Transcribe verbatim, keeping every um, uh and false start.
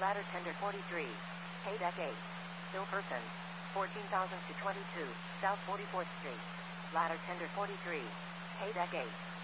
Ladder tender forty-three. Pay deck eight. Still person. fourteen thousand to twenty-two, South forty-fourth Street. Ladder tender forty-three. Pay deck eight.